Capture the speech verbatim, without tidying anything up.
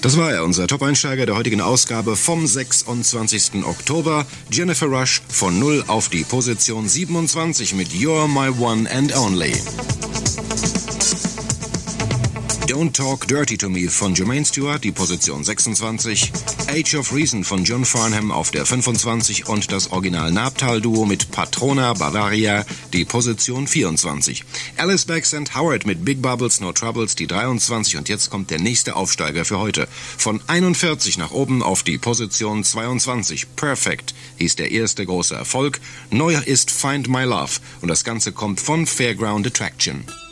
Das war er, unser Top-Einsteiger der heutigen Ausgabe vom sechsundzwanzigsten Oktober. Jennifer Rush von null auf die Position siebenundzwanzig mit You're My One and Only. Don't Talk Dirty to Me von Jermaine Stewart, die Position sechsundzwanzig. Age of Reason von John Farnham auf der fünfundzwanzig und das Original Nabtal-Duo mit Patrona Bavaria, die Position vierundzwanzig. Alice Bax and Howard mit Big Bubbles, No Troubles, die dreiundzwanzig und jetzt kommt der nächste Aufsteiger für heute. Von einundvierzig nach oben auf die Position zweiundzwanzig. Perfect hieß der erste große Erfolg. Neu ist Find My Love und das Ganze kommt von Fairground Attraction.